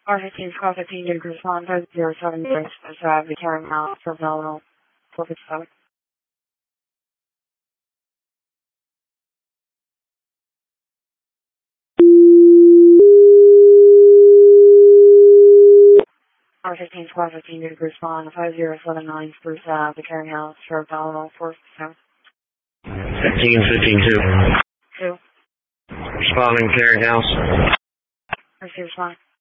R15 Squad 15 to respond 5076 the carrying out for Vello 457. R15 Squad 15 to respond 5079 Spruce Ave, the carrying out for Vello 457. 1552. 2. Responding clearinghouse. Receive respond.